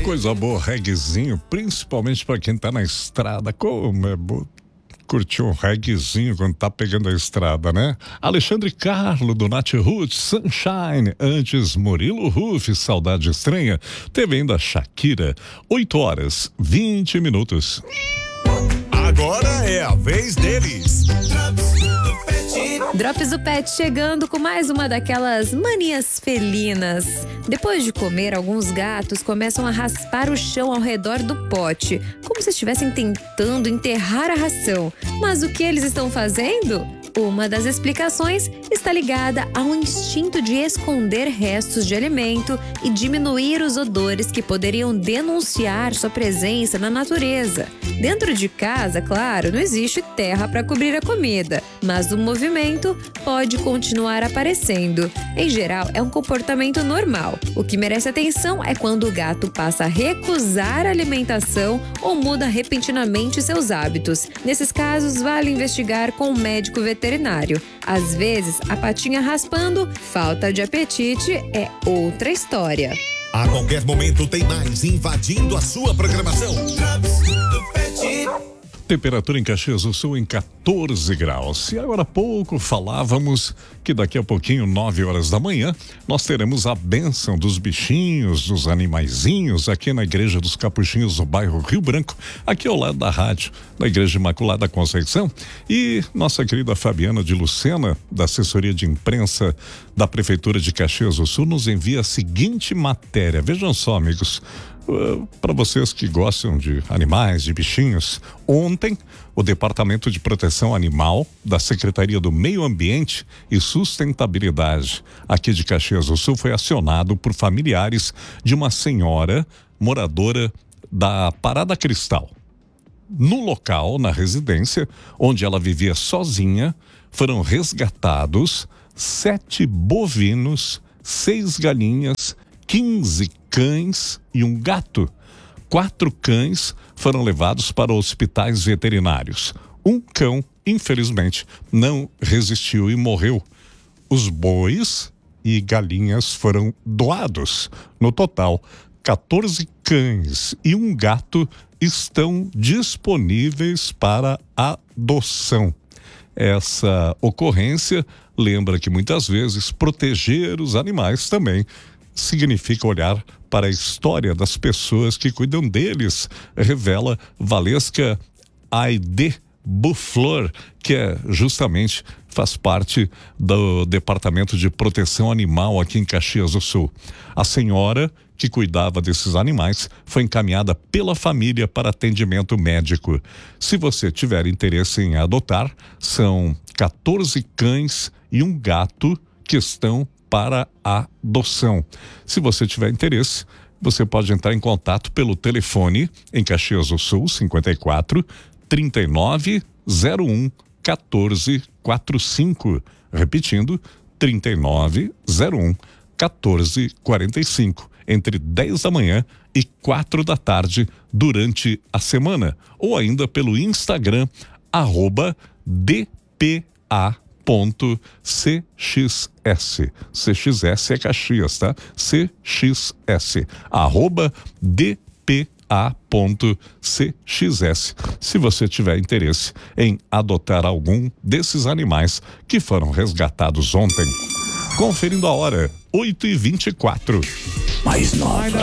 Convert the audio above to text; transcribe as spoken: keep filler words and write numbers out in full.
Coisa boa, reguezinho, principalmente para quem tá na estrada. Como é bom curtir um reguezinho quando tá pegando a estrada, né? Alexandre Carlo, do Nat Roots, Sunshine. Antes, Murilo Ruff, Saudade Estranha. Teve ainda Shakira. oito horas, vinte minutos. Agora é a vez deles. Drops do Pet chegando com mais uma daquelas manias felinas. Depois de comer, alguns gatos começam a raspar o chão ao redor do pote, como se estivessem tentando enterrar a ração. Mas o que eles estão fazendo? Uma das explicações está ligada ao instinto de esconder restos de alimento e diminuir os odores que poderiam denunciar sua presença na natureza. Dentro de casa, claro, não existe terra para cobrir a comida, mas o movimento pode continuar aparecendo. Em geral, é um comportamento normal. O que merece atenção é quando o gato passa a recusar a alimentação ou muda repentinamente seus hábitos. Nesses casos, vale investigar com um médico veterinário. Às vezes, a patinha raspando, falta de apetite é outra história. A qualquer momento tem mais invadindo a sua programação. Temperatura em Caxias do Sul em quatorze graus. E agora há pouco falávamos que daqui a pouquinho, nove horas da manhã, nós teremos a bênção dos bichinhos, dos animaizinhos, aqui na Igreja dos Capuchinhos, no bairro Rio Branco, aqui ao lado da rádio, da Igreja Imaculada Conceição. E nossa querida Fabiana de Lucena, da assessoria de imprensa da Prefeitura de Caxias do Sul, nos envia a seguinte matéria. Vejam só, amigos. Uh, para vocês que gostam de animais, de bichinhos, ontem o Departamento de Proteção Animal da Secretaria do Meio Ambiente e Sustentabilidade aqui de Caxias do Sul foi acionado por familiares de uma senhora moradora da Parada Cristal. No local, na residência, onde ela vivia sozinha, foram resgatados sete bovinos, seis galinhas, quinze cães e um gato. Quatro cães foram levados para hospitais veterinários. Um cão, infelizmente, não resistiu e morreu. Os bois e galinhas foram doados. No total, quatorze cães e um gato estão disponíveis para adoção. Essa ocorrência lembra que muitas vezes proteger os animais também significa olhar para a história das pessoas que cuidam deles, revela Valesca Aide Bufflor, que é justamente faz parte do Departamento de Proteção Animal aqui em Caxias do Sul. A senhora que cuidava desses animais foi encaminhada pela família para atendimento médico. Se você tiver interesse em adotar, são quatorze cães e um gato que estão para a adoção. Se você tiver interesse, você pode entrar em contato pelo telefone em Caxias do Sul, cinquenta e quatro, trinta e nove, zero um, quatorze, quarenta e cinco. Repetindo, trinta e nove, zero um, quatorze, quarenta e cinco. Entre dez da manhã e quatro da tarde durante a semana. Ou ainda pelo Instagram, arroba D P A ponto C X S. C X S é Caxias, tá? C X S. Arroba D P A ponto C X S. Se você tiver interesse em adotar algum desses animais que foram resgatados ontem. Conferindo a hora, oito e vinte e quatro. Mais nova,